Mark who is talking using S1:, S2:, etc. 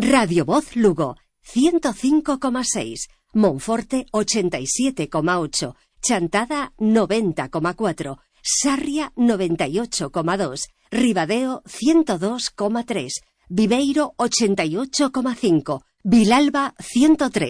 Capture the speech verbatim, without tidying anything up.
S1: Radio Voz Lugo, ciento cinco coma seis, Monforte ochenta y siete coma ocho, Chantada noventa coma cuatro, Sarria noventa y ocho coma dos, Ribadeo ciento dos coma tres, Viveiro ochenta y ocho coma cinco, Vilalba ciento tres.